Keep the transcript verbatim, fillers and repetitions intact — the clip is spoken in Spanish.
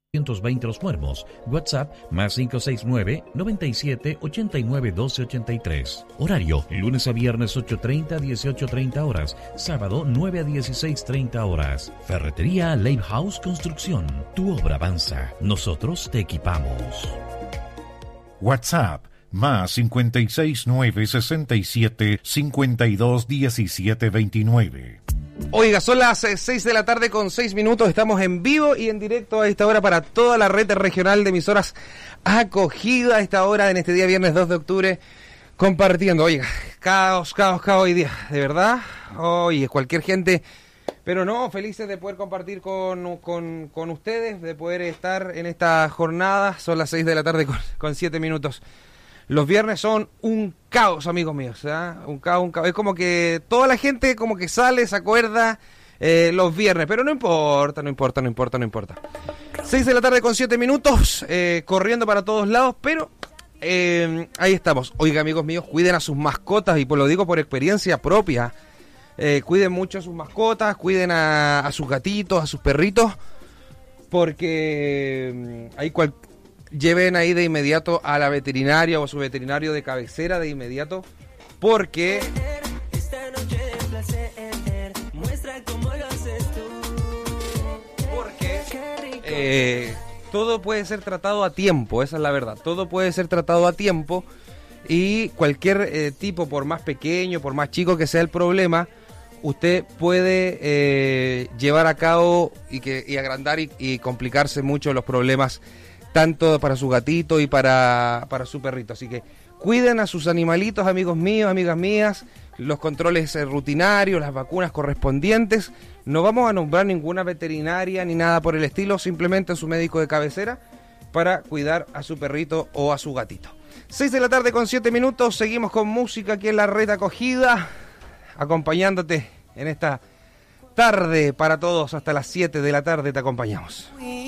ciento veinte Los Muermos. WhatsApp más cinco seis nueve, noventa y siete, ochenta y nueve, doce ochenta y tres. Horario, lunes a viernes ocho treinta a dieciocho treinta horas. Sábado nueve a dieciséis treinta horas. Ferretería Lake House Construcción. Tu obra avanza. Nosotros te equipamos. WhatsApp más cincuenta y seis nueve, sesenta y siete, cincuenta y dos, diecisiete veintinueve. Oiga, son las seis de la tarde con seis minutos, estamos en vivo y en directo a esta hora para toda la red regional de emisoras acogida a esta hora en este día viernes dos de octubre, compartiendo. Oiga, caos, caos, caos hoy día, de verdad, oye, cualquier gente, pero no, felices de poder compartir con, con, con ustedes, de poder estar en esta jornada. Son las seis de la tarde con, con siete minutos. Los viernes son un caos, amigos míos, ¿eh? un caos, un caos. Es como que toda la gente como que sale, se acuerda eh, los viernes, pero no importa, no importa, no importa, no importa. seis de la tarde con siete minutos, eh, corriendo para todos lados, pero eh, ahí estamos. Oiga, amigos míos, cuiden a sus mascotas, y pues lo digo por experiencia propia. Eh, cuiden mucho a sus mascotas, cuiden a, a sus gatitos, a sus perritos, porque eh, hay cual... lleven ahí de inmediato a la veterinaria o a su veterinario de cabecera de inmediato, porque porque eh, todo puede ser tratado a tiempo, esa es la verdad, todo puede ser tratado a tiempo, y cualquier eh, tipo, por más pequeño, por más chico que sea el problema, usted puede eh, llevar a cabo y, que, y agrandar y, y complicarse mucho los problemas, tanto para su gatito y para, para su perrito. Así que cuiden a sus animalitos, amigos míos, amigas mías, los controles eh, rutinarios, las vacunas correspondientes. No vamos a nombrar ninguna veterinaria ni nada por el estilo, simplemente su médico de cabecera para cuidar a su perrito o a su gatito. seis de la tarde con siete minutos, seguimos con música aquí en la red acogida, acompañándote en esta tarde para todos. Hasta las siete de la tarde te acompañamos.